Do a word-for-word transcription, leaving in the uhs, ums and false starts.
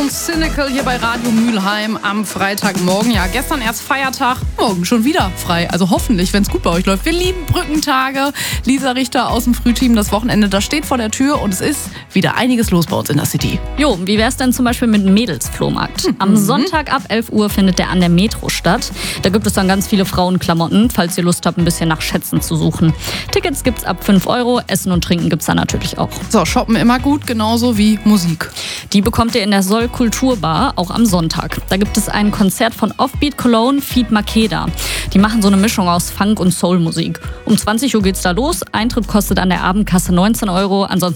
und Cynical hier bei Radio Mülheim am Freitagmorgen. Ja, gestern erst Feiertag, morgen schon wieder frei. Also hoffentlich, wenn es gut bei euch läuft. Wir lieben Brückentage. Lisa Richter aus dem Frühteam, das Wochenende, das steht vor der Tür und es ist wieder einiges los bei uns in der City. Jo, wie wär's denn zum Beispiel mit dem Mädelsflohmarkt? Mhm. Am Sonntag ab elf Uhr findet der an der Metro statt. Da gibt es dann ganz viele Frauenklamotten, falls ihr Lust habt, ein bisschen nach Schätzen zu suchen. Tickets gibt's ab fünf Euro, Essen und Trinken gibt's da natürlich auch. So, shoppen immer gut, genauso wie Musik. Die bekommt ihr in der Soll Kulturbar, auch am Sonntag. Da gibt es ein Konzert von Offbeat Cologne feat. Makeda. Die machen so eine Mischung aus Funk- und Soul-Musik. Um zwanzig Uhr geht's da los. Eintritt kostet an der Abendkasse neunzehn Euro. Ansonsten